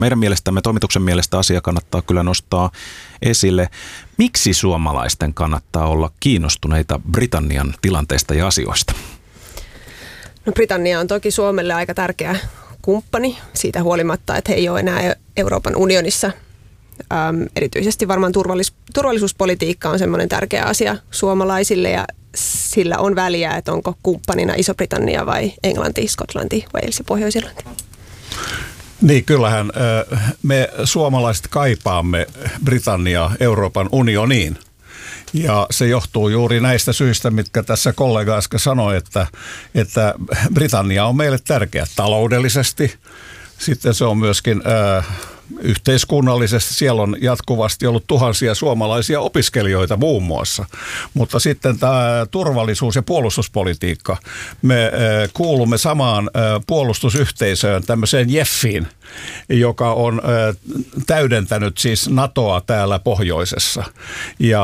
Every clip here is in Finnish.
meidän mielestämme, toimituksen mielestä asia kannattaa kyllä nostaa esille. Miksi suomalaisten kannattaa olla kiinnostuneita Britannian tilanteesta ja asioista? No Britannia on toki Suomelle aika tärkeä kumppani siitä huolimatta, että he ei ole enää Euroopan unionissa. Erityisesti varmaan turvallisuuspolitiikka on semmoinen tärkeä asia suomalaisille ja sillä on väliä, että onko kumppanina Iso-Britannia vai Englanti, Skotlanti, Wales ja Pohjois-Irlanti. Niin, kyllähän me suomalaiset kaipaamme Britanniaa Euroopan unioniin. Ja se johtuu juuri näistä syistä, mitkä tässä kollega äsken sanoi, että Britannia on meille tärkeä taloudellisesti. Sitten se on myöskin yhteiskunnallisesti. Siellä on jatkuvasti ollut tuhansia suomalaisia opiskelijoita muun muassa. Mutta sitten tämä turvallisuus- ja puolustuspolitiikka. Me kuulumme samaan puolustusyhteisöön, tämmöiseen JEFiin, joka on täydentänyt siis NATOa täällä pohjoisessa. Ja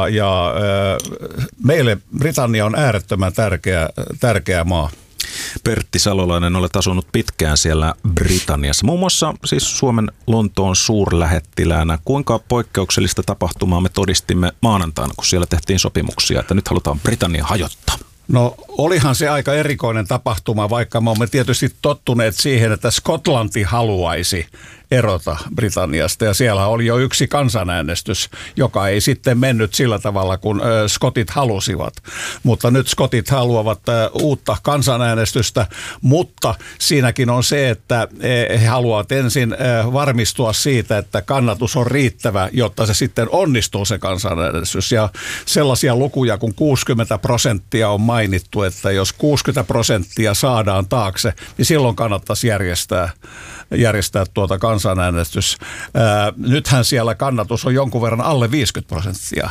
meille Britannia on äärettömän tärkeä maa. Pertti Salolainen, olet asunut pitkään siellä Britanniassa, muun muassa siis Suomen Lontoon suurlähettiläänä. Kuinka poikkeuksellista tapahtumaa me todistimme maanantaina, kun siellä tehtiin sopimuksia, että nyt halutaan Britannia hajottaa? No olihan se aika erikoinen tapahtuma, vaikka me olemme tietysti tottuneet siihen, että Skotlanti haluaisi erota Britanniasta. Ja siellä oli jo yksi kansanäänestys, joka ei sitten mennyt sillä tavalla, kun skotit halusivat. Mutta nyt skotit haluavat uutta kansanäänestystä, mutta siinäkin on se, että he haluavat ensin varmistua siitä, että kannatus on riittävä, jotta se sitten onnistuu se kansanäänestys. Ja sellaisia lukuja kuin 60% on mainittu, että jos 60% saadaan taakse, niin silloin kannattaisi järjestää tuota kansanäänestys. Nythän siellä kannatus on jonkun verran alle 50%.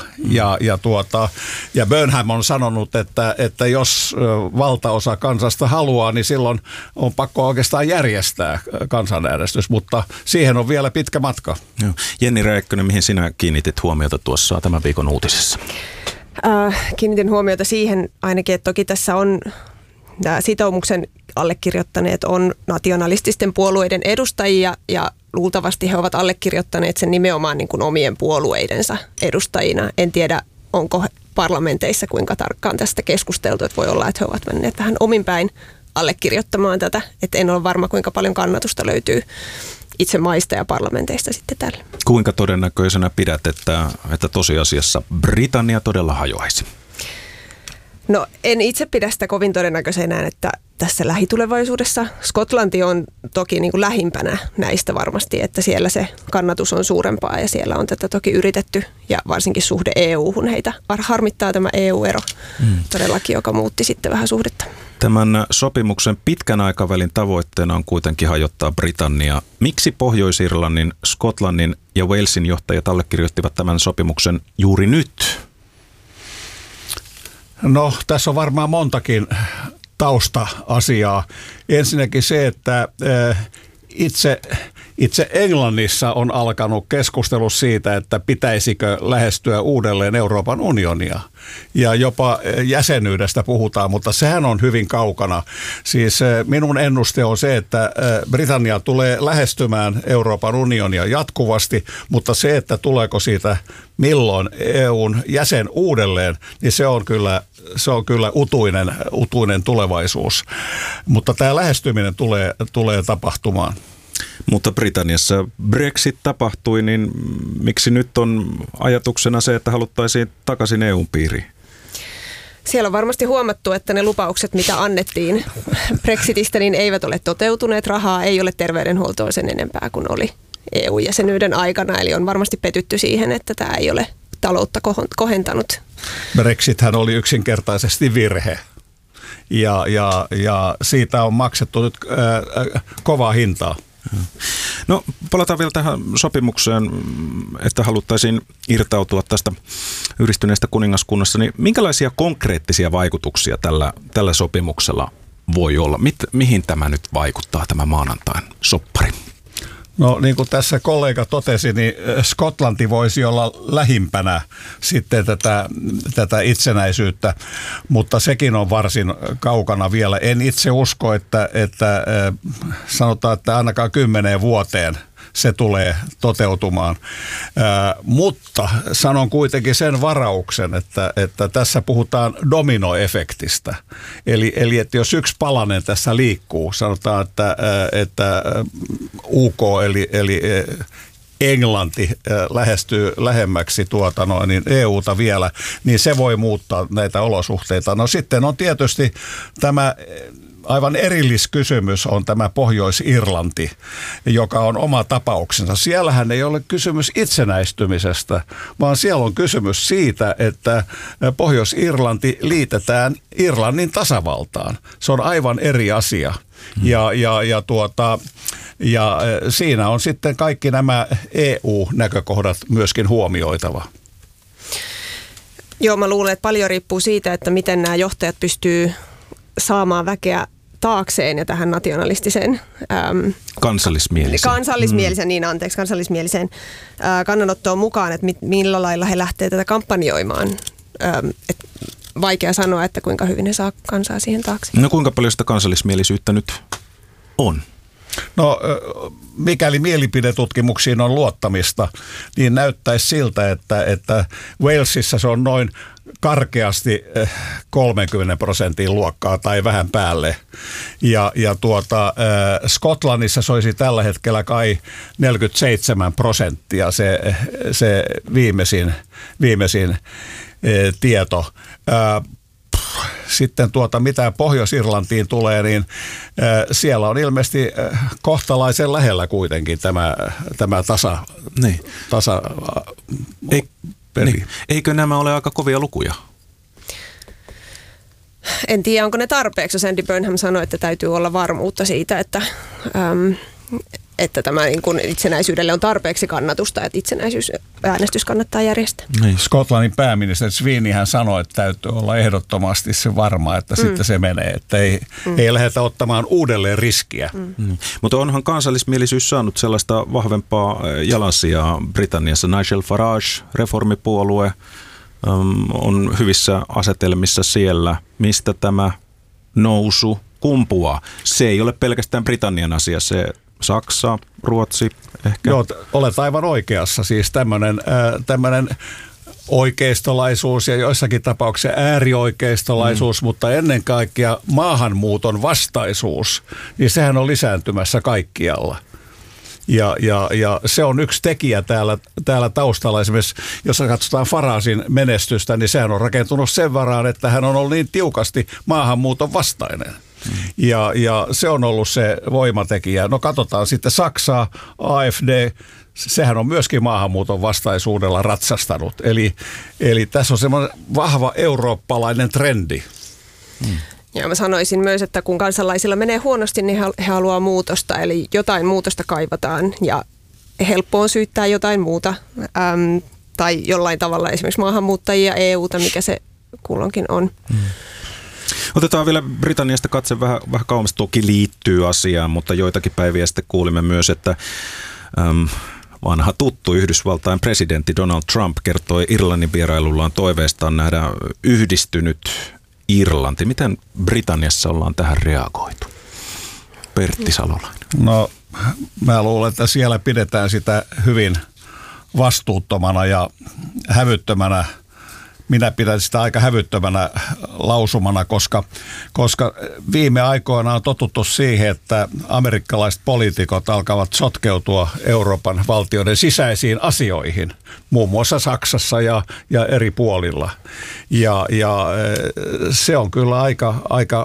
Ja Burnham on sanonut, että jos valtaosa kansasta haluaa, niin silloin on pakko oikeastaan järjestää kansanäänestys, mutta siihen on vielä pitkä matka. Joo. Jenni Räikkönen, mihin sinä kiinnitit huomiota tuossa tämän viikon uutisessa? Kiinnitin huomiota siihen ainakin, että toki tässä on sitoumuksen allekirjoittaneet on nationalististen puolueiden edustajia ja luultavasti he ovat allekirjoittaneet sen nimenomaan niin kuin omien puolueidensa edustajina. En tiedä, onko parlamenteissa kuinka tarkkaan tästä keskusteltu, että voi olla, että he ovat menneet vähän ominpäin allekirjoittamaan tätä. Että en ole varma, kuinka paljon kannatusta löytyy itse maista ja parlamenteista sitten tälle. Kuinka todennäköisenä pidät, että tosiasiassa Britannia todella hajoaisi? No en itse pidä sitä kovin todennäköisenä, että tässä lähitulevaisuudessa Skotlanti on toki niin kuin lähimpänä näistä varmasti, että siellä se kannatus on suurempaa ja siellä on tätä toki yritetty ja varsinkin suhde EU-hun heitä harmittaa tämä EU-ero todellakin, joka muutti sitten vähän suhdetta. Tämän sopimuksen pitkän aikavälin tavoitteena on kuitenkin hajottaa Britannia. Miksi Pohjois-Irlannin, Skotlannin ja Walesin johtajat allekirjoittivat tämän sopimuksen juuri nyt? No, tässä on varmaan montakin tausta-asiaa. Ensinnäkin se, että itse Englannissa on alkanut keskustelu siitä, että pitäisikö lähestyä uudelleen Euroopan unionia. Ja jopa jäsenyydestä puhutaan, mutta sehän on hyvin kaukana. Siis minun ennuste on se, että Britannia tulee lähestymään Euroopan unionia jatkuvasti, mutta se, että tuleeko siitä milloin EUn jäsen uudelleen, niin se on kyllä utuinen tulevaisuus. Mutta tämä lähestyminen tulee tapahtumaan. Mutta Britanniassa Brexit tapahtui, niin miksi nyt on ajatuksena se, että haluttaisiin takaisin EUn piiriin? Siellä on varmasti huomattu, että ne lupaukset, mitä annettiin Brexitistä, niin eivät ole toteutuneet. Rahaa ei ole terveydenhuoltoon sen enempää kuin oli EU-jäsenyyden aikana. Eli on varmasti petytty siihen, että tämä ei ole taloutta kohentanut. Brexithän oli yksinkertaisesti virhe. Ja siitä on maksettu nyt kovaa hintaa. No palataan vielä tähän sopimukseen, että haluttaisiin irtautua tästä yhdistyneestä kuningaskunnasta. Niin minkälaisia konkreettisia vaikutuksia tällä sopimuksella voi olla? Mihin tämä nyt vaikuttaa, tämä maanantain soppari? No niin kuin tässä kollega totesi, niin Skotlanti voisi olla lähimpänä sitten tätä itsenäisyyttä, mutta sekin on varsin kaukana vielä. En itse usko, että sanotaan, että ainakaan 10 vuoteen se tulee toteutumaan. Mutta sanon kuitenkin sen varauksen, että tässä puhutaan dominoefektistä. Eli että jos yksi palanen tässä liikkuu, sanotaan, että UK eli Englanti lähestyy lähemmäksi niin EUta vielä, niin se voi muuttaa näitä olosuhteita. No sitten on tietysti tämä aivan erilliskysymys on tämä Pohjois-Irlanti, joka on oma tapauksensa. Siellähän ei ole kysymys itsenäistymisestä, vaan siellä on kysymys siitä, että Pohjois-Irlanti liitetään Irlannin tasavaltaan. Se on aivan eri asia. Ja siinä on sitten kaikki nämä EU-näkökohdat myöskin huomioitava. Joo, mä luulen, että paljon riippuu siitä, että miten nämä johtajat pystyy saamaan väkeä taakseen ja tähän nationalistiseen kansallismieliseen kannanottoon mukaan, että millä lailla he lähtee tätä kampanjoimaan. Vaikea sanoa, että kuinka hyvin he saa kansaa siihen taakse. No kuinka paljon sitä kansallismielisyyttä nyt on? No mikäli mielipidetutkimuksiin on luottamista, niin näyttäisi siltä, että Walesissa se on noin karkeasti 30% luokkaa tai vähän päälle. Ja Skotlannissa se olisi tällä hetkellä kai 47% se viimeisin tieto. Sitten mitä Pohjois-Irlantiin tulee, niin siellä on ilmeisesti kohtalaisen lähellä kuitenkin tämä tasa peli. Niin. Eikö nämä ole aika kovia lukuja? En tiedä, onko ne tarpeeksi. Andy Burnham sanoi, että täytyy olla varmuutta siitä, että tämä niin kuin itsenäisyydelle on tarpeeksi kannatusta, että itsenäisyysäänestys kannattaa järjestää. Niin. Skotlannin pääministeri Sweeneyhän sanoi, että täytyy olla ehdottomasti se varma, että sitten se menee, että ei lähdetä ottamaan uudelleen riskiä. Mutta onhan kansallismielisyys saanut sellaista vahvempaa jalansijaa Britanniassa. Nigel Farage, reformipuolue, on hyvissä asetelmissa siellä, mistä tämä nousu kumpuaa. Se ei ole pelkästään Britannian asia, se Saksa, Ruotsi ehkä. Joo, olet aivan oikeassa. Siis tämmöinen oikeistolaisuus ja joissakin tapauksissa äärioikeistolaisuus, mutta ennen kaikkea maahanmuuton vastaisuus, niin sehän on lisääntymässä kaikkialla. Ja se on yksi tekijä täällä taustalla. Esimerkiksi jos katsotaan Faragen menestystä, niin sehän on rakentunut sen varaan, että hän on ollut niin tiukasti maahanmuuton vastainen. Ja se on ollut se voimatekijä. No katsotaan sitten Saksaa, AfD, sehän on myöskin maahanmuuton vastaisuudella ratsastanut. Eli tässä on semmoinen vahva eurooppalainen trendi. Ja mä sanoisin myös, että kun kansalaisilla menee huonosti, niin he haluaa muutosta. Eli jotain muutosta kaivataan ja helppo on syyttää jotain muuta. Tai jollain tavalla esimerkiksi maahanmuuttajia, EUta, mikä se kulloinkin on. Otetaan vielä Britanniasta katse vähän kauemmas. Toki liittyy asiaan, mutta joitakin päiviä sitten kuulimme myös, että vanha tuttu Yhdysvaltain presidentti Donald Trump kertoi Irlannin vierailullaan toiveestaan nähdä yhdistynyt Irlanti. Miten Britanniassa ollaan tähän reagoitu? Pertti Salolainen. No mä luulen, että siellä pidetään sitä hyvin vastuuttomana ja hävyttömänä. Minä pidän sitä aika hävyttömänä lausumana, koska viime aikoina on totuttu siihen, että amerikkalaiset poliitikot alkavat sotkeutua Euroopan valtioiden sisäisiin asioihin, muun muassa Saksassa ja eri puolilla. Ja se on kyllä aika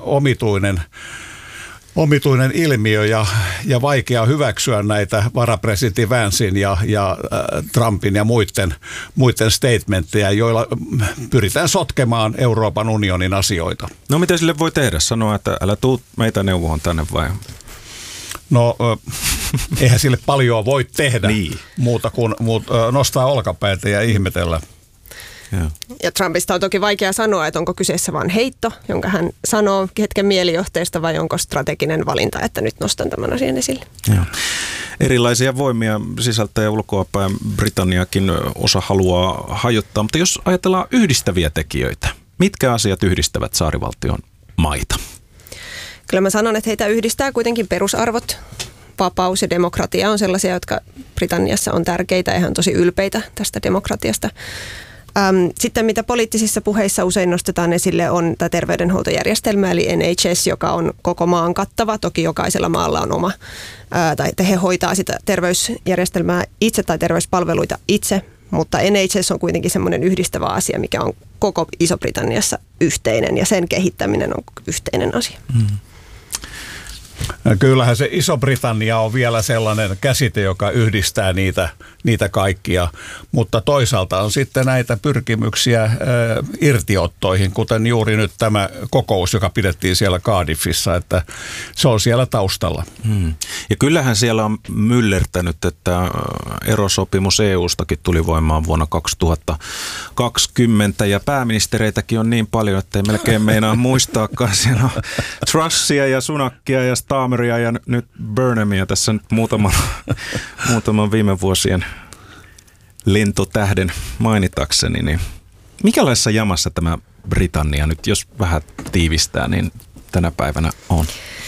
omituinen ilmiö ja vaikea hyväksyä näitä varapresidentti Vancein ja Trumpin ja muiden statementteja, joilla pyritään sotkemaan Euroopan unionin asioita. No mitä sille voi tehdä? Sanoa, että älä tuu meitä neuvoon tänne vai? No eihän sille paljon voi tehdä niin. Muuta kuin nostaa olkapäitä ja ihmetellä. Ja Trumpista on toki vaikea sanoa, että onko kyseessä vain heitto, jonka hän sanoo hetken mielijohteesta, vai onko strateginen valinta, että nyt nostan tämän asian esille. Joo. Erilaisia voimia sisältä ja ulkoapäin Britanniakin osa haluaa hajottaa, mutta jos ajatellaan yhdistäviä tekijöitä, mitkä asiat yhdistävät saarivaltion maita? Kyllä mä sanon, että heitä yhdistää kuitenkin perusarvot, vapaus ja demokratia on sellaisia, jotka Britanniassa on tärkeitä ja he on tosi ylpeitä tästä demokratiasta. Sitten mitä poliittisissa puheissa usein nostetaan esille on tämä terveydenhuoltojärjestelmä eli NHS, joka on koko maan kattava. Toki jokaisella maalla on oma, tai he hoitaa sitä terveysjärjestelmää itse tai terveyspalveluita itse, mutta NHS on kuitenkin semmoinen yhdistävä asia, mikä on koko Iso-Britanniassa yhteinen ja sen kehittäminen on yhteinen asia. Kyllähän se Iso-Britannia on vielä sellainen käsite, joka yhdistää niitä kaikkia, mutta toisaalta on sitten näitä pyrkimyksiä irtiottoihin, kuten juuri nyt tämä kokous, joka pidettiin siellä Cardiffissa, että se on siellä taustalla. Ja kyllähän siellä on myllertänyt, että erosopimus EUstakin tuli voimaan vuonna 2020 ja pääministereitäkin on niin paljon, että ei melkein meinaa muistaakaan. Siellä on Trussia ja Sunakia ja Starmeria ja nyt Burnhamia tässä nyt muutaman viime vuosien lentotähden mainitakseni. Niin mikälaisessa jamassa tämä Britannia nyt, jos vähän tiivistää, niin tänä päivänä on?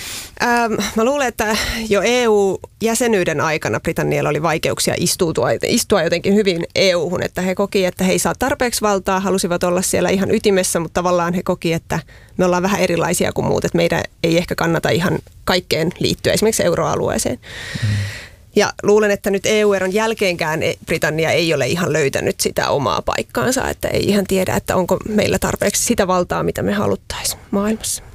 Mä luulen, että jo EU-jäsenyyden aikana Britannialla oli vaikeuksia istua jotenkin hyvin EU-hun, että he koki, että he ei saa tarpeeksi valtaa, halusivat olla siellä ihan ytimessä, mutta tavallaan he koki, että me ollaan vähän erilaisia kuin muut, että meidän ei ehkä kannata ihan kaikkeen liittyä, esimerkiksi euroalueeseen. Ja luulen, että nyt EU-eron jälkeenkään Britannia ei ole ihan löytänyt sitä omaa paikkaansa, että ei ihan tiedä, että onko meillä tarpeeksi sitä valtaa, mitä me haluttaisiin maailmassa.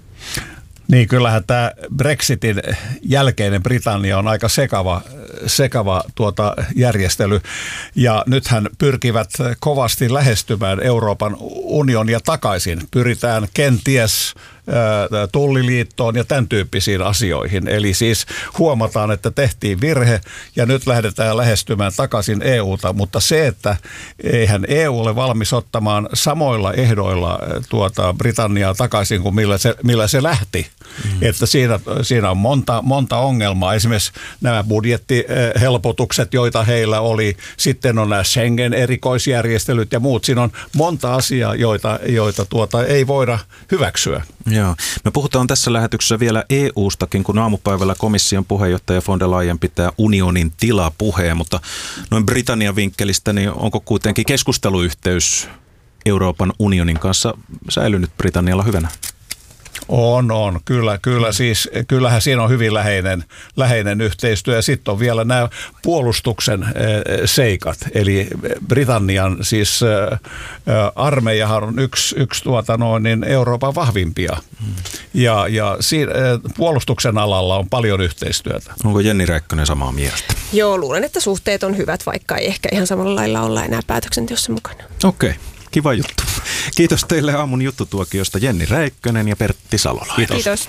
Niin, kyllähän tämä Brexitin jälkeinen Britannia on aika sekava järjestely. Ja nythän pyrkivät kovasti lähestymään Euroopan unionia takaisin. Pyritään kenties tulliliittoon ja tämän tyyppisiin asioihin. Eli siis huomataan, että tehtiin virhe ja nyt lähdetään lähestymään takaisin EUta, mutta se, että eihän EU ole valmis ottamaan samoilla ehdoilla Britanniaa takaisin kuin millä se lähti. Että siinä on monta ongelmaa. Esimerkiksi nämä budjettihelpotukset, joita heillä oli. Sitten on nämä Schengen-erikoisjärjestelyt ja muut. Siinä on monta asiaa, joita ei voida hyväksyä. Joo. Me puhutaan tässä lähetyksessä vielä EUstakin, kun aamupäivällä komission puheenjohtaja von der Leyen pitää unionin tilapuheen, mutta noin Britannian vinkkelistä, niin onko kuitenkin keskusteluyhteys Euroopan unionin kanssa säilynyt Britannialla hyvänä? On. Kyllä siis, kyllähän siinä on hyvin läheinen yhteistyö. Ja sitten on vielä nämä puolustuksen seikat. Eli Britannian siis armeijahan on yksi Euroopan vahvimpia. Ja puolustuksen alalla on paljon yhteistyötä. Onko Jenni Räikkönen samaa mieltä? Joo, luulen, että suhteet on hyvät, vaikka ei ehkä ihan samalla lailla olla enää päätöksenteossa mukana. Okei. Kiva juttu. Kiitos teille aamun juttutuokiosta Jenni Räikkönen ja Pertti Salola. Kiitos.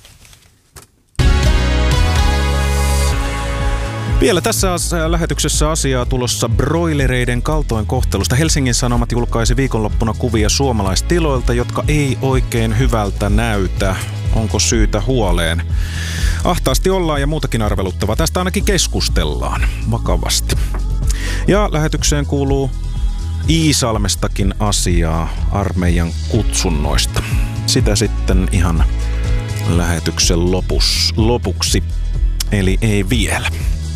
Vielä tässä lähetyksessä asiaa tulossa broilereiden kaltoinkohtelusta. Helsingin Sanomat julkaisi viikonloppuna kuvia suomalaistiloilta, jotka ei oikein hyvältä näytä. Onko syytä huoleen? Ahtaasti ollaan ja muutakin arveluttavaa. Tästä ainakin keskustellaan vakavasti. Ja lähetykseen kuuluu Iisalmestakin asiaa armeijan kutsunnoista. Sitä sitten ihan lähetyksen lopuksi, eli ei vielä.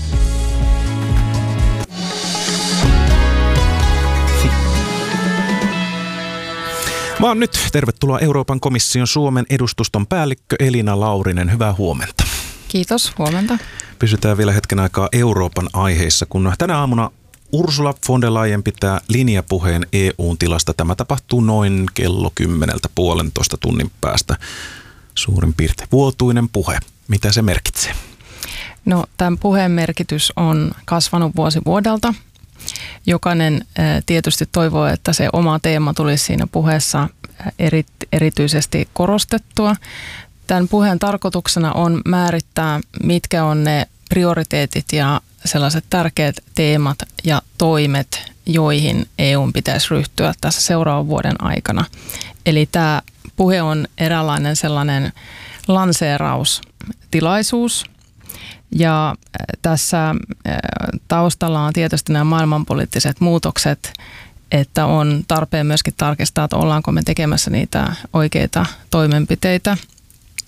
Vaan nyt tervetuloa Euroopan komission Suomen edustuston päällikkö Elina Laurinen. Hyvää huomenta. Kiitos, huomenta. Pysytään vielä hetken aikaa Euroopan aiheissa, kun tänä aamuna Ursula von der Leyen pitää linjapuheen EU:n tilasta. Tämä tapahtuu noin kello 10:00 tunnin päästä. Suurin piirtein vuotuinen puhe. Mitä se merkitsee? No, tämän puheen merkitys on kasvanut vuosi vuodelta. Jokainen tietysti toivoo, että se oma teema tulisi siinä puheessa erityisesti korostettua. Tämän puheen tarkoituksena on määrittää, mitkä on ne prioriteetit ja sellaiset tärkeät teemat ja toimet, joihin EU:n pitäisi ryhtyä tässä seuraavan vuoden aikana. Eli tämä puhe on eräänlainen sellainen lanseeraustilaisuus. Ja tässä taustalla on tietysti nämä maailmanpoliittiset muutokset, että on tarpeen myöskin tarkistaa, että ollaanko me tekemässä niitä oikeita toimenpiteitä.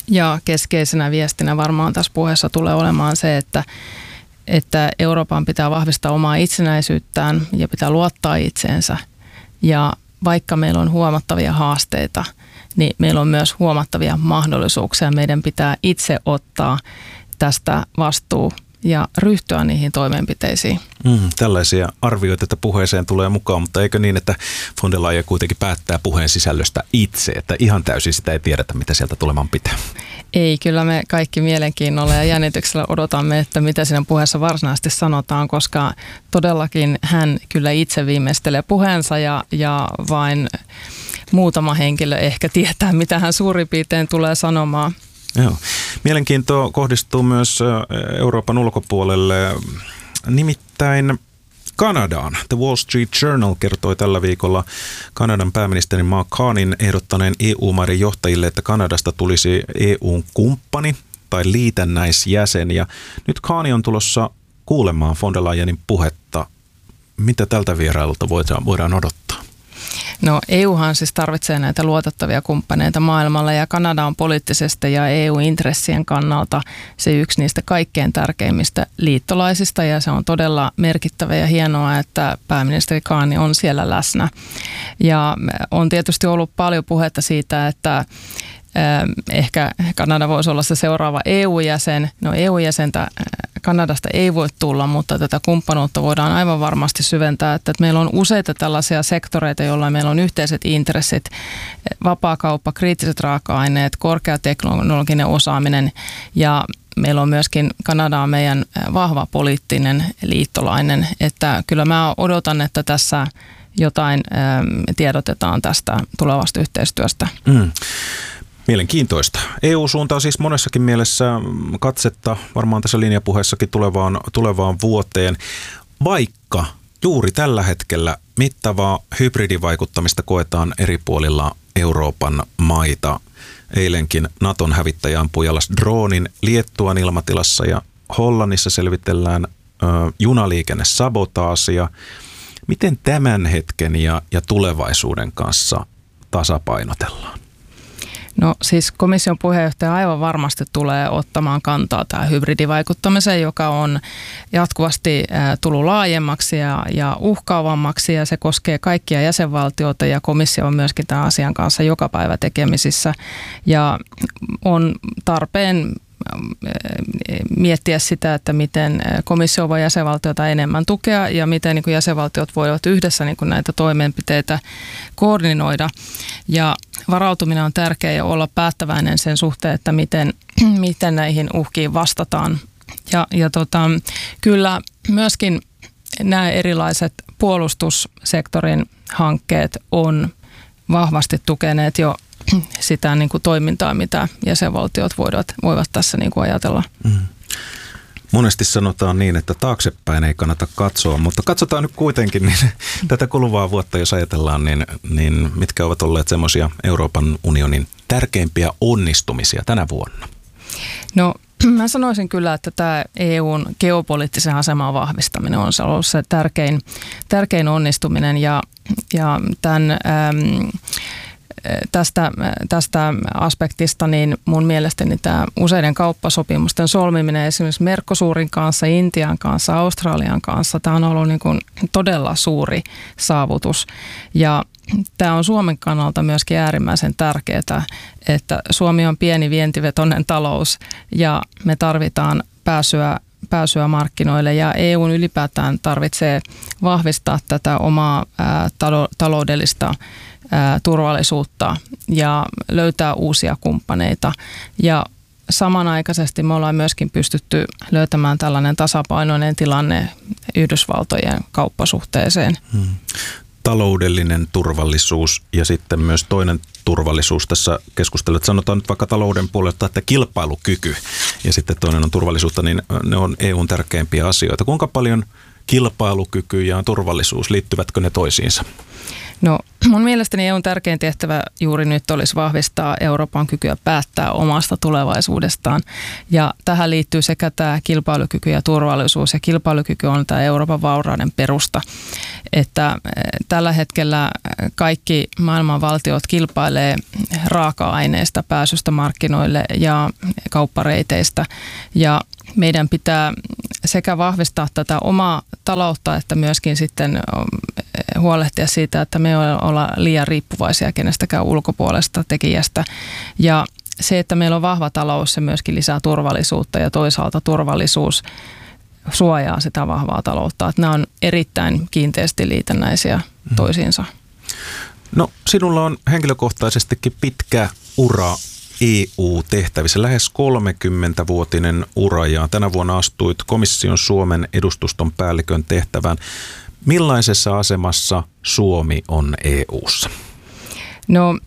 Ja keskeisenä viestinä varmaan tässä puheessa tulee olemaan se, että Euroopan pitää vahvistaa omaa itsenäisyyttään ja pitää luottaa itseensä. Ja vaikka meillä on huomattavia haasteita, niin meillä on myös huomattavia mahdollisuuksia. Meidän pitää itse ottaa tästä vastuu ja ryhtyä niihin toimenpiteisiin. Tällaisia arvioita, että puheeseen tulee mukaan, mutta eikö niin, että von der Leyen kuitenkin päättää puheen sisällöstä itse, että ihan täysin sitä ei tiedetä, mitä sieltä tulemaan pitää? Ei, kyllä me kaikki mielenkiinnolla ja jännityksellä odotamme, että mitä siinä puheessa varsinaisesti sanotaan, koska todellakin hän kyllä itse viimeistelee puheensa ja vain muutama henkilö ehkä tietää, mitä hän suurin piirtein tulee sanomaan. Joo. Mielenkiinto kohdistuu myös Euroopan ulkopuolelle, nimittäin Kanadaan. The Wall Street Journal kertoi tällä viikolla Kanadan pääministerin Mark Carneyn ehdottaneen EU-maiden johtajille, että Kanadasta tulisi EUn kumppani tai liitännäisjäsen. Ja nyt Carney on tulossa kuulemaan von der Leyenin puhetta. Mitä tältä vierailulta voidaan odottaa? No EUhan siis tarvitsee näitä luotettavia kumppaneita maailmalla ja Kanada on poliittisesti ja EU-intressien kannalta se yksi niistä kaikkein tärkeimmistä liittolaisista ja se on todella merkittävä ja hienoa, että pääministeri Carney on siellä läsnä. Ja on tietysti ollut paljon puhetta siitä, että ehkä Kanada voisi olla se seuraava EU-jäsen. No EU-jäsentä Kanadasta ei voi tulla, mutta tätä kumppanuutta voidaan aivan varmasti syventää, että meillä on useita tällaisia sektoreita, joilla meillä on yhteiset intressit, vapaakauppa, kriittiset raaka-aineet, korkeateknologinen osaaminen ja meillä on myöskin Kanada on meidän vahva poliittinen liittolainen, että kyllä mä odotan, että tässä jotain tiedotetaan tästä tulevasta yhteistyöstä. Mielenkiintoista. EU suuntaa siis monessakin mielessä katsetta varmaan tässä linjapuheessakin tulevaan vuoteen, vaikka juuri tällä hetkellä mittavaa hybridivaikuttamista koetaan eri puolilla Euroopan maita. Eilenkin Naton hävittäjä ampui alas droonin Liettuan ilmatilassa ja Hollannissa selvitellään junaliikennesabotaasia. Miten tämän hetken ja tulevaisuuden kanssa tasapainotellaan? No siis komission puheenjohtaja aivan varmasti tulee ottamaan kantaa tähän hybridivaikuttamiseen, joka on jatkuvasti tullut laajemmaksi ja uhkaavammaksi ja se koskee kaikkia jäsenvaltioita ja komissio on myöskin tämän asian kanssa joka päivä tekemisissä ja on tarpeen miettiä sitä, että miten komissio voi jäsenvaltioita enemmän tukea ja miten jäsenvaltiot voivat yhdessä näitä toimenpiteitä koordinoida. Ja varautuminen on tärkeää ja olla päättäväinen sen suhteen, että miten näihin uhkiin vastataan. Ja kyllä myöskin nämä erilaiset puolustussektorin hankkeet on vahvasti tukeneet jo sitä toimintaa, mitä jäsenvaltiot voivat tässä ajatella. Monesti sanotaan niin, että taaksepäin ei kannata katsoa, mutta katsotaan nyt kuitenkin niin tätä kuluvaa vuotta, jos ajatellaan, niin mitkä ovat olleet semmoisia Euroopan unionin tärkeimpiä onnistumisia tänä vuonna? No mä sanoisin kyllä, että tämä EUn geopoliittisen aseman vahvistaminen on ollut se tärkein onnistuminen ja tämän tästä aspektista, niin mun mielestäni tämä useiden kauppasopimusten solmiminen esimerkiksi Mercosurin kanssa, Intian kanssa, Australian kanssa, tämä on ollut todella suuri saavutus. Ja tämä on Suomen kannalta myöskin äärimmäisen tärkeää, että Suomi on pieni vientivetoinen talous ja me tarvitaan pääsyä markkinoille ja EUn ylipäätään tarvitsee vahvistaa tätä omaa taloudellista turvallisuutta ja löytää uusia kumppaneita. Ja samanaikaisesti me ollaan myöskin pystytty löytämään tällainen tasapainoinen tilanne Yhdysvaltojen kauppasuhteeseen. Taloudellinen turvallisuus ja sitten myös toinen turvallisuus tässä keskustelussa. Sanotaan nyt vaikka talouden puolelta, että kilpailukyky ja sitten toinen on turvallisuutta, niin ne on EUn tärkeimpiä asioita. Kuinka paljon kilpailukyky ja turvallisuus, liittyvätkö ne toisiinsa? No mun mielestäni EUn tärkein tehtävä juuri nyt olisi vahvistaa Euroopan kykyä päättää omasta tulevaisuudestaan. Ja tähän liittyy sekä tämä kilpailukyky ja turvallisuus. Ja kilpailukyky on tämä Euroopan vaurauden perusta. Että tällä hetkellä kaikki maailman valtiot kilpailee raaka-aineista, pääsystä markkinoille ja kauppareiteistä. Ja meidän pitää sekä vahvistaa tätä omaa taloutta, että myöskin sitten huolehtia siitä, että me ei olla liian riippuvaisia kenestäkään ulkopuolesta tekijästä. Ja se, että meillä on vahva talous, se myöskin lisää turvallisuutta ja toisaalta turvallisuus suojaa sitä vahvaa taloutta. Että nämä on erittäin kiinteästi liitännäisiä toisiinsa. No sinulla on henkilökohtaisestikin pitkä ura EU-tehtävissä, lähes 30-vuotinen ura ja tänä vuonna astuit komission Suomen edustuston päällikön tehtävään. Millaisessa asemassa Suomi on EU:ssa? No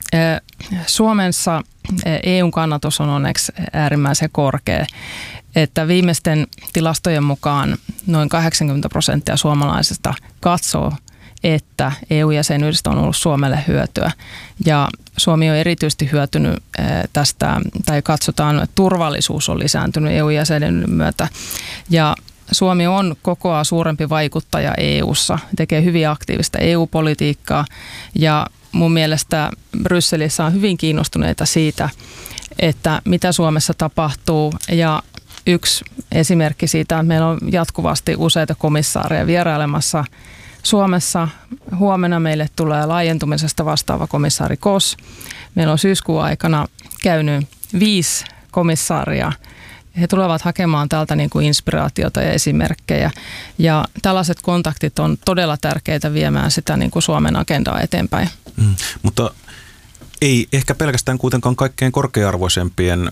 Suomessa EUn kannatus on onneksi äärimmäisen korkea, että viimeisten tilastojen mukaan noin 80% suomalaisista katsoo, että EU-jäsenyydestä on ollut Suomelle hyötyä. Ja Suomi on erityisesti hyötynyt tästä, tai katsotaan, että turvallisuus on lisääntynyt EU-jäsenyyden myötä. Ja Suomi on kokoaa suurempi vaikuttaja EU:ssa, tekee hyvin aktiivista EU-politiikkaa ja mun mielestä Brysselissä on hyvin kiinnostuneita siitä, että mitä Suomessa tapahtuu ja yksi esimerkki siitä, että meillä on jatkuvasti useita komissaareja vierailemassa Suomessa. Huomenna meille tulee laajentumisesta vastaava komissaari Kos. Meillä on syyskuun aikana käynyt 5 komissaaria. He tulevat hakemaan täältä niin kuin inspiraatiota ja esimerkkejä. Ja tällaiset kontaktit on todella tärkeitä viemään sitä niin kuin Suomen agendaa eteenpäin. Mutta ei ehkä pelkästään kuitenkaan kaikkein korkea-arvoisempien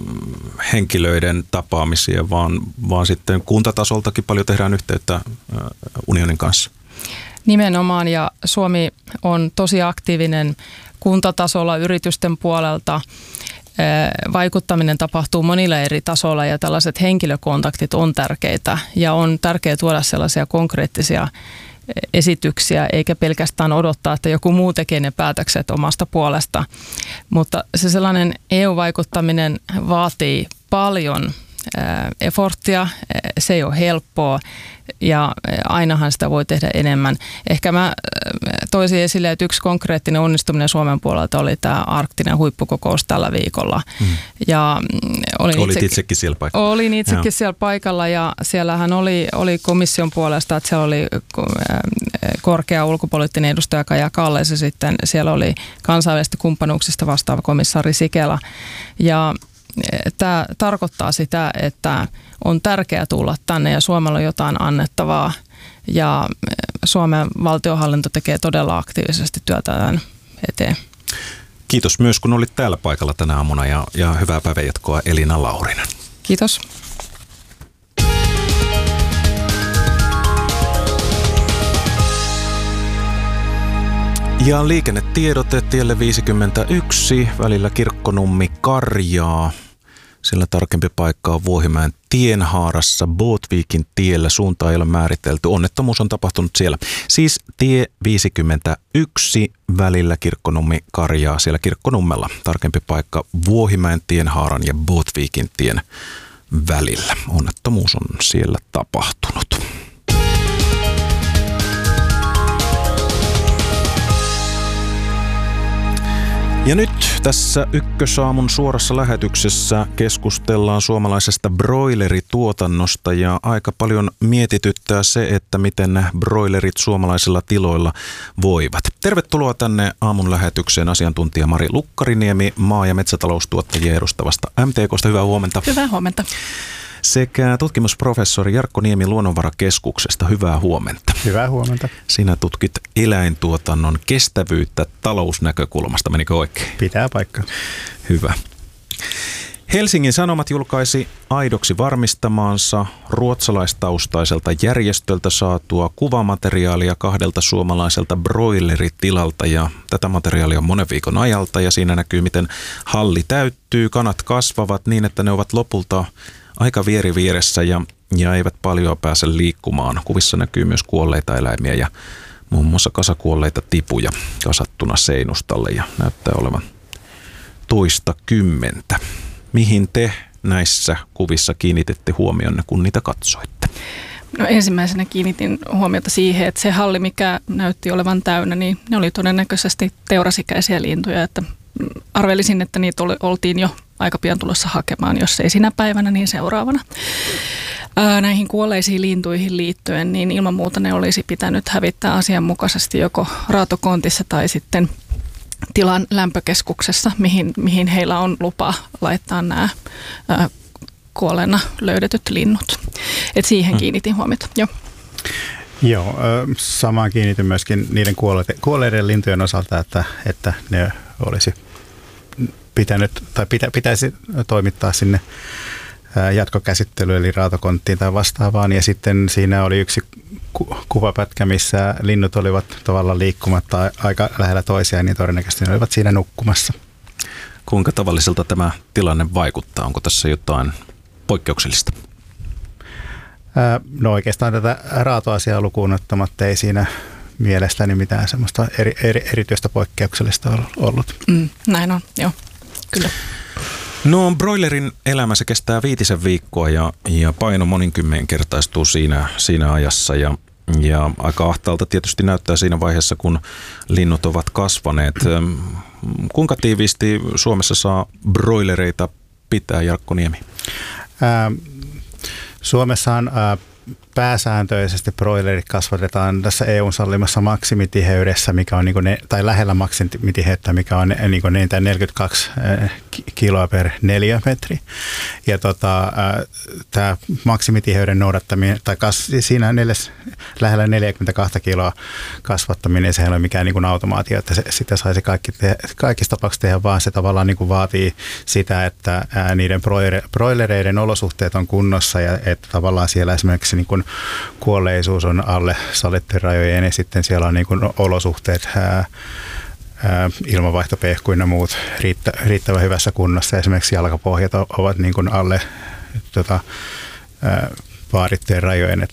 henkilöiden tapaamisia, vaan sitten kuntatasoltakin paljon tehdään yhteyttä unionin kanssa. Nimenomaan, ja Suomi on tosi aktiivinen kuntatasolla yritysten puolelta. Vaikuttaminen tapahtuu monilla eri tasoilla ja tällaiset henkilökontaktit on tärkeitä ja on tärkeää tuoda sellaisia konkreettisia esityksiä eikä pelkästään odottaa, että joku muu tekee ne päätökset omasta puolesta. Mutta se sellainen EU-vaikuttaminen vaatii paljon efforttia, se ei ole helppoa ja ainahan sitä voi tehdä enemmän. Ehkä mä toisin esille, että yksi konkreettinen onnistuminen Suomen puolelta oli tämä arktinen huippukokous tällä viikolla. Ja olit itsekin siellä paikalla. Olin itsekin siellä paikalla ja siellähän oli komission puolesta, että siellä oli korkea ulkopoliittinen edustaja Kaja Kallas ja sitten siellä oli kansainvälisistä kumppanuuksista vastaava komissaari Sikela. Ja tämä tarkoittaa sitä, että on tärkeää tulla tänne ja Suomella on jotain annettavaa ja Suomen valtionhallinto tekee todella aktiivisesti työtä tämän eteen. Kiitos myös, kun olit täällä paikalla tänä aamuna ja hyvää päivänjatkoa Elina Laurinen. Kiitos. Ja liikennetiedote tielle 51 välillä Kirkkonummi-Karjaa. Sillä tarkempi paikka on Vuohimäen tienhaarassa Båtvikin tiellä. Suunta ei ole määritelty. Onnettomuus on tapahtunut siellä. Siis tie 51 välillä Kirkkonummi-Karjaa siellä Kirkkonummella. Tarkempi paikka Vuohimäen tienhaaran ja Båtvikin tien välillä. Onnettomuus on siellä tapahtunut. Ja nyt tässä Ykkösaamun suorassa lähetyksessä keskustellaan suomalaisesta broilerituotannosta ja aika paljon mietityttää se, että miten broilerit suomalaisilla tiloilla voivat. Tervetuloa tänne aamun lähetykseen asiantuntija Mari Lukkariniemi maa- ja metsätaloustuottajia edustavasta MTK:sta. Hyvää huomenta. Hyvää huomenta. Sekä tutkimusprofessori Jarkko Niemi Luonnonvarakeskuksesta. Hyvää huomenta. Hyvää huomenta. Sinä tutkit eläintuotannon kestävyyttä talousnäkökulmasta. Menikö oikein? Pitää paikkaa. Hyvä. Helsingin Sanomat julkaisi aidoksi varmistamaansa ruotsalaistaustaiselta järjestöltä saatua kuvamateriaalia 2 suomalaiselta broileritilalta. Ja tätä materiaalia on monen viikon ajalta ja siinä näkyy, miten halli täyttyy. Kanat kasvavat niin, että ne ovat lopulta aika vieri vieressä ja eivät paljon pääse liikkumaan. Kuvissa näkyy myös kuolleita eläimiä ja muun muassa kasakuolleita tipuja kasattuna seinustalle ja näyttää olevan toista kymmentä. Mihin te näissä kuvissa kiinnititte huomionne, kun niitä katsoitte? No ensimmäisenä kiinnitin huomiota siihen, että se halli, mikä näytti olevan täynnä, niin ne oli todennäköisesti teurasikäisiä lintuja, että arvelisin, että niitä oltiin jo aika pian tulossa hakemaan, jos ei sinä päivänä, niin seuraavana. Näihin kuolleisiin lintuihin liittyen, niin ilman muuta ne olisi pitänyt hävittää asianmukaisesti joko raatokontissa tai sitten tilan lämpökeskuksessa, mihin heillä on lupa laittaa nämä kuolleena löydetyt linnut. Et siihen kiinnitin huomiota. Joo, samaan kiinnitin myöskin niiden kuolleiden lintujen osalta, että ne olisi pitänyt tai pitäisi toimittaa sinne jatkokäsittelyyn eli raatokonttiin tai vastaavaan. Ja sitten siinä oli yksi kuvapätkä, missä linnut olivat tavallaan liikkumatta aika lähellä toisiaan, niin todennäköisesti ne olivat siinä nukkumassa. Kuinka tavalliselta tämä tilanne vaikuttaa? Onko tässä jotain poikkeuksellista? No oikeastaan tätä raatoasiaa lukuun ottamatta ei siinä mielestäni mitään semmoista erityistä poikkeuksellista ollut. Näin on, joo, kyllä. No broilerin elämä se kestää 5 viikkoa ja paino monikymmenkertaistuu siinä ajassa ja aika ahtaalta tietysti näyttää siinä vaiheessa, kun linnut ovat kasvaneet. Kuinka tiiviisti Suomessa saa broilereita pitää, Jarkko Niemi? Suomessahan pääsääntöisesti broilerit kasvatetaan tässä EU:n sallimassa maksimitiheydessä, mikä on tai lähellä maksimitiheyttä, mikä on 42 kiloa per neliömetri. Ja tämä maksimitiheyden noudattaminen, tai siinä lähellä 42 kiloa kasvattaminen, se ei ole mikään automaatio, että sitä saisi kaikissa tapauksissa tehdä, vaan se tavallaan vaatii sitä, että niiden broilereiden olosuhteet on kunnossa ja että tavallaan siellä esimerkiksi kuolleisuus on alle sallittujen rajojen ja sitten siellä on olosuhteet, ilmanvaihtopehku ja muut riittävän hyvässä kunnossa. Esimerkiksi jalkapohjat ovat alle vaadittujen rajojen,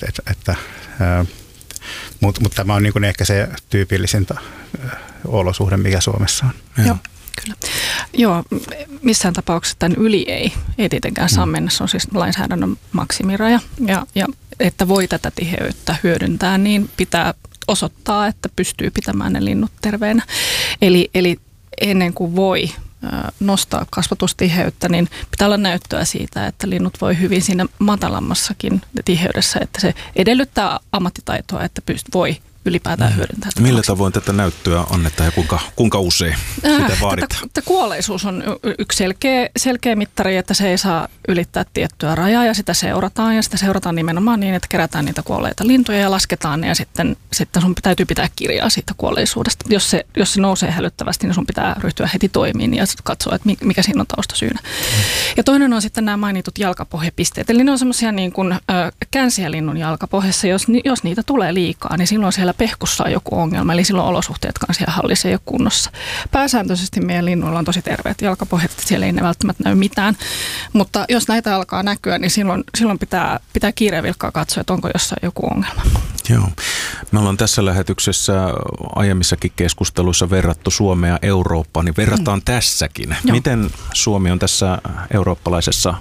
mutta tämä on ehkä se tyypillisin olosuhde, mikä Suomessa on. Joo. Kyllä. Joo, missään tapauksessa tämän yli ei tietenkään saa mennä. Se on siis lainsäädännön maksimiraja. Ja että voi tätä tiheyttä hyödyntää, niin pitää osoittaa, että pystyy pitämään ne linnut terveenä. Eli ennen kuin voi nostaa kasvatustiheyttä, niin pitää olla näyttöä siitä, että linnut voi hyvin siinä matalammassakin tiheydessä, että se edellyttää ammattitaitoa, että voi ylipäätään hyödyntää. Millä tavoin tätä näyttöä annetaan ja kuinka usein sitä vaaditaan? Kuolleisuus on yksi selkeä mittari, että se ei saa ylittää tiettyä rajaa ja sitä seurataan nimenomaan niin, että kerätään niitä kuolleita lintuja ja lasketaan ne ja sitten sun täytyy pitää kirjaa siitä kuolleisuudesta. Jos se nousee hälyttävästi, niin sun pitää ryhtyä heti toimiin ja katsoa, että mikä siinä on taustasyynä. Ja toinen on sitten nämä mainitut jalkapohjapisteet. Eli ne on semmoisia niin kuin känsiä linnun jalkapohjassa. Jos niitä tulee liikaa, niin silloin siellä pehkussa on joku ongelma, eli silloin olosuhteet siellä hallissa ei ole kunnossa. Pääsääntöisesti meidän linnuilla on tosi terveet jalkapohjat, siellä ei ne välttämättä näy mitään, mutta jos näitä alkaa näkyä, niin silloin pitää kiireen vilkkaa katsoa, että onko jossain joku ongelma. Joo. Me ollaan tässä lähetyksessä aiemmissakin keskusteluissa verrattu Suomea Eurooppaan, niin verrataan tässäkin. Joo. Miten Suomi on tässä eurooppalaisessa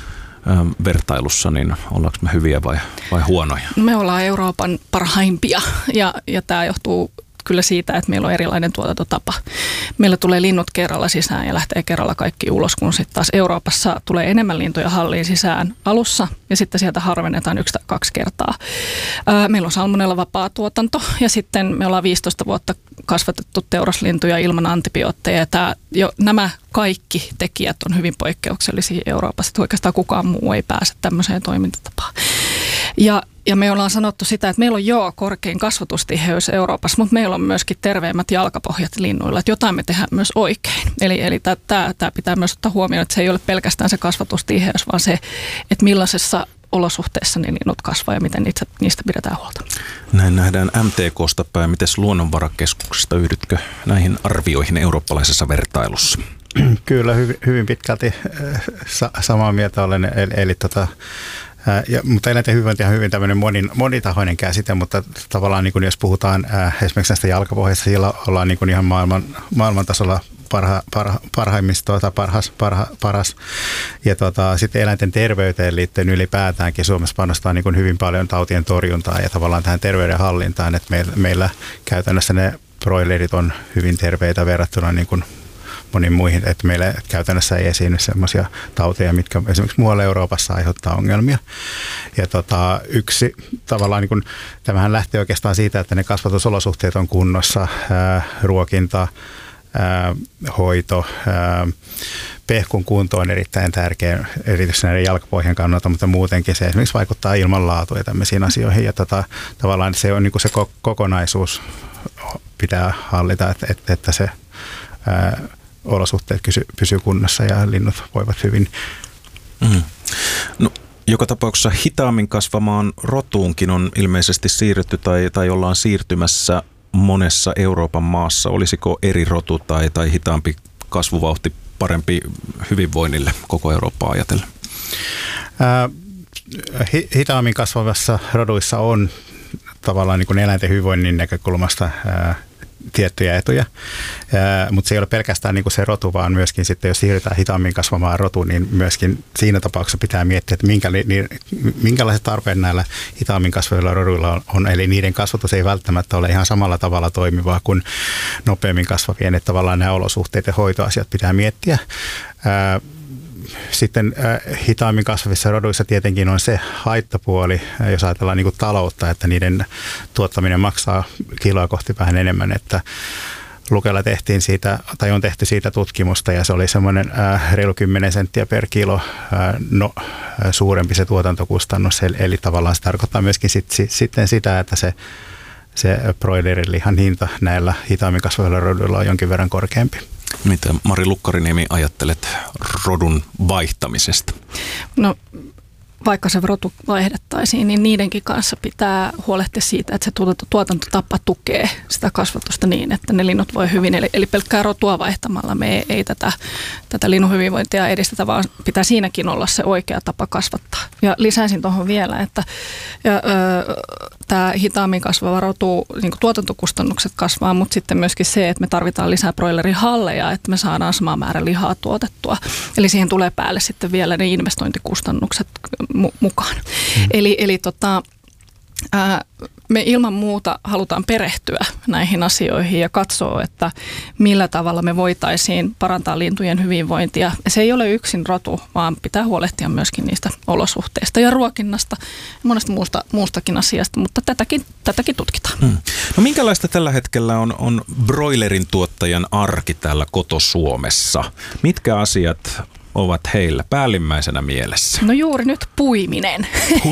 vertailussa, niin ollaanko me hyviä vai huonoja? Me ollaan Euroopan parhaimpia ja tämä johtuu kyllä siitä, että meillä on erilainen tuotantotapa. Meillä tulee linnut kerralla sisään ja lähtee kerralla kaikki ulos, kun sitten taas Euroopassa tulee enemmän lintuja halliin sisään alussa ja sitten sieltä harvennetaan 1 tai 2 kertaa. Meillä on salmonella vapaa tuotanto ja sitten me ollaan 15 vuotta kasvatettu teuraslintuja ilman antibiootteja. Nämä kaikki tekijät on hyvin poikkeuksellisia Euroopassa, että oikeastaan kukaan muu ei pääse tämmöiseen toimintatapaan. Ja me ollaan sanottu sitä, että meillä on korkein kasvatustiheys Euroopassa, mutta meillä on myöskin terveemmät jalkapohjat linnuilla, että jotain me tehdään myös oikein. Eli tämä pitää myös ottaa huomioon, että se ei ole pelkästään se kasvatustiheys, vaan se, että millaisessa olosuhteessa ne linnut kasvaa ja miten niistä pidetään huolta. Näin nähdään MTK:sta päin. Mites Luonnonvarakeskuksesta yhdytkö näihin arvioihin eurooppalaisessa vertailussa? Kyllä, hyvin pitkälti samaa mieltä olen. Eli Mutta eläinten hyvinvointi on hyvin tämmöinen monitahoinen käsite, mutta tavallaan niin kuin jos puhutaan esimerkiksi näistä jalkapohjista, siellä ollaan niin kuin ihan maailman tasolla parhaimmista tai paras. Ja sitten eläinten terveyteen liittyen ylipäätäänkin Suomessa panostaa niin kuin hyvin paljon tautien torjuntaan ja tavallaan tähän terveydenhallintaan, että meillä käytännössä ne broilerit on hyvin terveitä verrattuna niin kuin moniin muihin, että meillä käytännössä ei esiinny sellaisia tauteja, mitkä esimerkiksi muualla Euroopassa aiheuttaa ongelmia. Ja yksi tavallaan, niin kun, tämähän lähtee oikeastaan siitä, että ne kasvatusolosuhteet on kunnossa, ruokinta, hoito, pehkun kunto on erittäin tärkeä, erityisesti näiden jalkapohjan kannalta, mutta muutenkin se esimerkiksi vaikuttaa ilmanlaatuun ja tämmöisiin asioihin. Ja tavallaan se on niin kuin se kokonaisuus pitää hallita, että se olosuhteet pysyy kunnossa ja linnut voivat hyvin. No, joka tapauksessa hitaammin kasvamaan rotuunkin on ilmeisesti siirrytty tai ollaan siirtymässä monessa Euroopan maassa. Olisiko eri rotu tai hitaampi kasvuvauhti parempi hyvinvoinnille koko Eurooppaa ajatellen? Hitaammin kasvavassa roduissa on tavallaan niin kuin eläinten hyvinvoinnin näkökulmasta tiettyjä etuja, mutta se ei ole pelkästään niin kuin se rotu, vaan myöskin sitten, jos siirrytään hitaammin kasvamaan rotuun, niin myöskin siinä tapauksessa pitää miettiä, että minkälaiset tarpeet näillä hitaammin kasvavilla roduilla on, eli niiden kasvatus ei välttämättä ole ihan samalla tavalla toimivaa kuin nopeammin kasvavien, että tavallaan nämä olosuhteet ja hoitoasiat pitää miettiä. Sitten hitaammin kasvavissa roduissa tietenkin on se haittapuoli, jos ajatellaan niin kuin taloutta, että niiden tuottaminen maksaa kiloa kohti vähän enemmän, että Lukella tehtiin siitä, tai on tehty siitä tutkimusta, ja se oli semmoinen reilu 10 senttiä per kilo suurempi se tuotantokustannus, eli tavallaan se tarkoittaa myöskin sitten sitä, että se broilerin lihan hinta näillä hitaammin kasvavilla roduilla on jonkin verran korkeampi. Mitä Mari Lukkariniemi ajattelet rodun vaihtamisesta? No, vaikka se rotu vaihdettaisiin, niin niidenkin kanssa pitää huolehtia siitä, että se tuotantotapa tukee sitä kasvatusta niin, että ne linnut voi hyvin. Eli pelkkää rotua vaihtamalla me ei tätä linnun hyvinvointia edistetä, vaan pitää siinäkin olla se oikea tapa kasvattaa. Ja lisäisin tuohon vielä, että tämä hitaammin kasvava rotu, niin kuin tuotantokustannukset kasvaa, mutta sitten myöskin se, että me tarvitaan lisää broilerihalleja, että me saadaan sama määrä lihaa tuotettua. Eli siihen tulee päälle sitten vielä ne investointikustannukset mukaan. Eli me ilman muuta halutaan perehtyä näihin asioihin ja katsoa, että millä tavalla me voitaisiin parantaa lintujen hyvinvointia. Ja se ei ole yksin rotu, vaan pitää huolehtia myöskin niistä olosuhteista ja ruokinnasta ja monesta muustakin asiasta, mutta tätäkin tutkitaan. No minkälaista tällä hetkellä on broilerin tuottajan arki täällä koto-Suomessa? Mitkä asiat ovat heillä päällimmäisenä mielessä? No juuri nyt puiminen.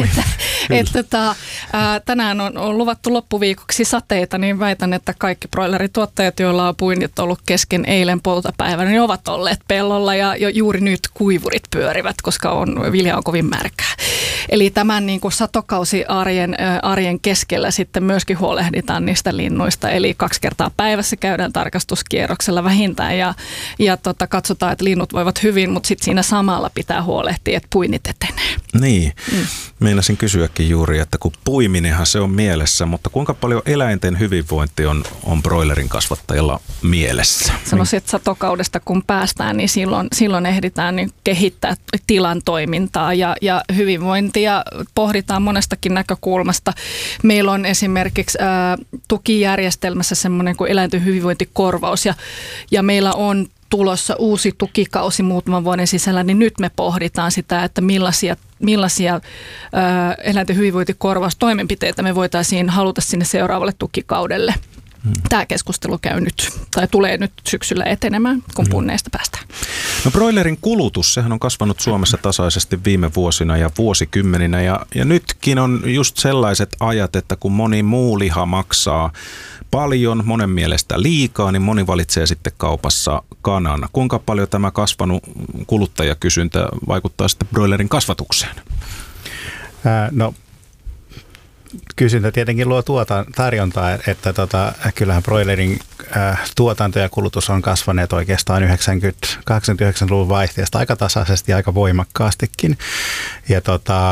Tänään on luvattu loppuviikoksi sateita, niin väitän, että kaikki broilerituottajat, joilla on puinnit ollut kesken eilen poutapäivänä, niin ovat olleet pellolla ja juuri nyt kuivurit pyörivät, koska vilja on kovin märkää. Eli tämän niin kuin satokausi arjen keskellä sitten myöskin huolehditaan niistä linnuista. Eli 2 kertaa päivässä käydään tarkastuskierroksella vähintään ja katsotaan, että linnut voivat hyvin, mutta sitten siinä samalla pitää huolehtia, että puinnit etenee. Niin, meinasin kysyäkin juuri, että kun puiminenhan se on mielessä, mutta kuinka paljon eläinten hyvinvointi on broilerin kasvattajalla mielessä? Sanoisin, että satokaudesta kun päästään, niin silloin ehditään niin kehittää tilan toimintaa ja hyvinvointia pohditaan monestakin näkökulmasta. Meillä on esimerkiksi tukijärjestelmässä semmoinen kuin eläinten hyvinvointikorvaus ja meillä on tulossa uusi tukikausi muutaman vuoden sisällä, niin nyt me pohditaan sitä, että millaisia eläinten hyvinvointikorvaustoimenpiteitä me voitaisiin haluta sinne seuraavalle tukikaudelle. Tämä keskustelu käy nyt, tai tulee nyt syksyllä etenemään, kun punneista päästään. No broilerin kulutus, sehän on kasvanut Suomessa tasaisesti viime vuosina ja vuosikymmeninä, ja nytkin on just sellaiset ajat, että kun moni muu liha maksaa paljon, monen mielestä liikaa, niin moni valitsee sitten kaupassa kanan. Kuinka paljon tämä kasvanut kuluttajakysyntä vaikuttaa sitten broilerin kasvatukseen? No, kysyntä tietenkin luo tarjontaa, että kyllähän broilerin tuotanto ja kulutus on kasvaneet oikeastaan 89-luvun vaihteesta aika tasaisesti ja aika voimakkaastikin. Ja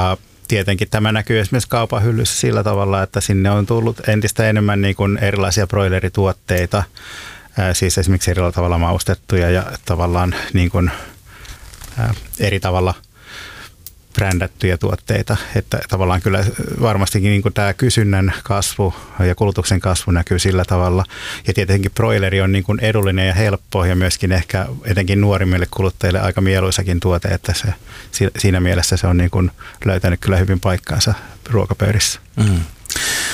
tietenkin tämä näkyy esimerkiksi kaupan hyllyssä sillä tavalla, että sinne on tullut entistä enemmän niin kuin erilaisia broilerituotteita, siis esimerkiksi eri tavalla maustettuja ja tavallaan niin kuin, eri tavalla brändättyjä tuotteita, että tavallaan kyllä varmastikin niin kuin tämä kysynnän kasvu ja kulutuksen kasvu näkyy sillä tavalla. Ja tietenkin broileri on niin kuin edullinen ja helppo ja myöskin ehkä etenkin nuorimmille kuluttajille aika mieluisakin tuote, että se, siinä mielessä se on niin kuin löytänyt kyllä hyvin paikkaansa ruokapöydissä.